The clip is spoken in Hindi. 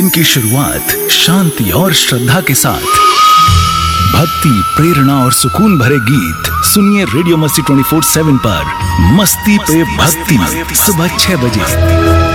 इनकी शुरुआत शांति और श्रद्धा के साथ। भक्ति, प्रेरणा और सुकून भरे गीत सुनिए रेडियो मस्ती 24/7 पर। मस्ती पे भक्ति, सुबह 6 बजे।